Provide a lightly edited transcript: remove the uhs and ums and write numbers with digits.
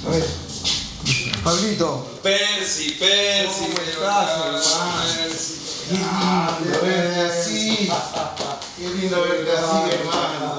A ver. Pablito. Percy, ¿Cómo estás, hermano? Qué lindo verte así. Qué lindo verte así, hermano.